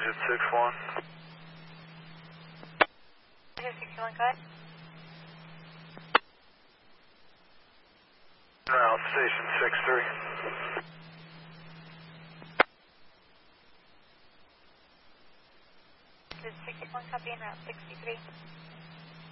Digit 61. Digit 61, go ahead. Route Station 63. Digit 61, copy en route 63.